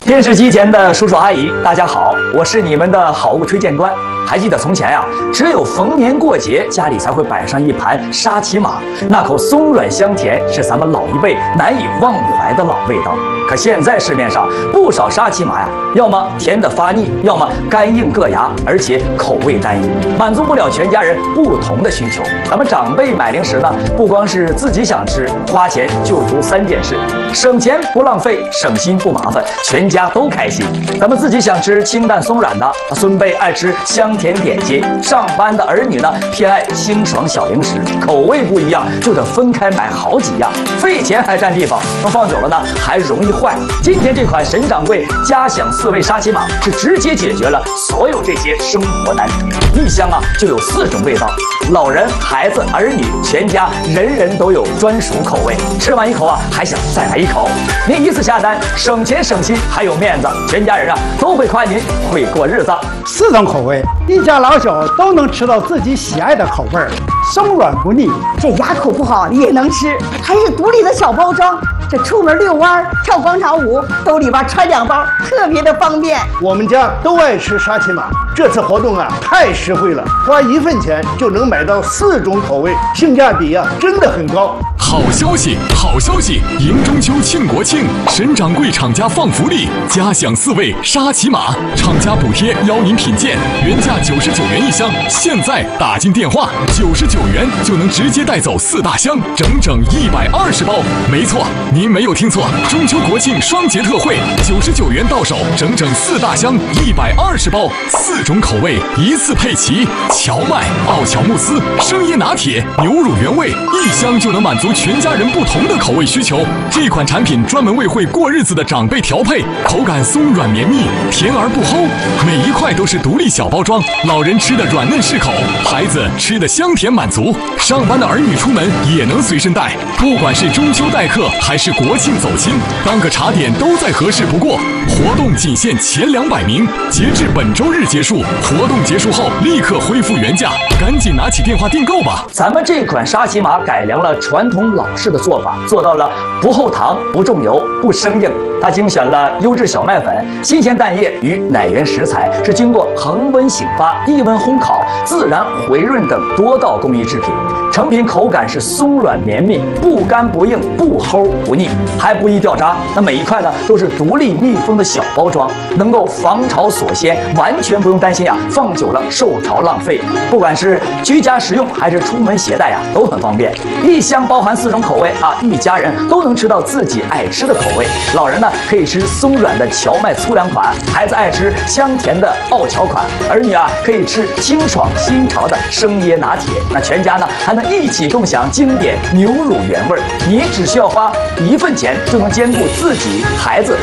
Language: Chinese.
电视机前的叔叔阿姨，大家好，我是你们的好物推荐官。还记得从前呀，只有逢年过节，家里才会摆上一盘沙琪玛，那口松软香甜，是咱们老一辈难以忘怀的老味道。可现在市面上不少沙琪玛呀，要么甜得发腻，要么干硬硌牙，而且口味单一，满足不了全家人不同的需求。咱们长辈买零食呢，不光是自己想吃，花钱就图3件事：省钱不浪费，省心不麻烦，全家都开心。咱们自己想吃清淡松软的，孙辈爱吃香甜点心，上班的儿女呢偏爱清爽小零食，口味不一样就得分开买好几样，费钱还占地方，放久了呢还容易坏。今天这款沈掌柜家享4味沙琪玛是直接解决了所有这些生活难题。一箱啊就有4种味道，老人、孩子、儿女，全家人人都有专属口味。吃完一口啊，还想再来一口。您一次下单，省钱省心还有面子，全家人啊都会夸您会过日子。 4种口味，一家老小都能吃到自己喜爱的口味，松软不腻。 这牙口不好也能吃，还是独立的小包装。这出门遛弯、跳广场舞，兜里边揣2包，特别的方便。 我们家都爱吃沙琪玛，这次活动啊太实惠了，花1份钱就能买到4种口味，性价比啊真的很高。 好消息，好消息！迎中秋庆国庆，沈掌柜厂家放福利，家享4味沙琪玛，厂家补贴邀您品鉴，原价99元一箱，现在打进电话，99元就能直接带走4大箱，整整120包。没错，您没有听错，中秋国庆双节特惠，99元到手，整整4大箱，120包，4种口味一次配齐，荞麦、奥乔慕斯、生椰拿铁、牛乳原味，一箱就能满足全家人不同的口味需求。这款产品专门为会过日子的长辈调配，口感松软绵密，甜而不齁，每一块都是独立小包装，老人吃的软嫩适口，孩子吃的香甜满足，上班的儿女出门也能随身带。不管是中秋待客还是国庆走亲，当个茶点都再合适不过。活动仅限前200名，截至本周日结束，活动结束后立刻恢复原价，赶紧拿起电话订购吧。 咱们这款沙琪玛改良了传统老式的做法，做到了不后糖、不重油、不生硬。它精选了优质小麦粉、新鲜蛋液与奶源食材，是经过恒温醒发、低温烘烤、自然回润等多道工艺制品。成品口感是松软绵密，不干不硬，不齁不腻，还不易掉渣。那每一块呢都是独立密封的小包装，能够防潮锁鲜，完全不用担心放久了受潮浪费。不管是居家食用还是出门携带都很方便。一箱包含4种口味一家人都能吃到自己爱吃的口味。老人呢可以吃松软的荞麦粗粮款，孩子爱吃香甜的奥乔款，儿女可以吃清爽新潮的生椰拿铁。那全家呢还能一起共享经典牛乳原味。你只需要花1份钱就能兼顾自己、孩子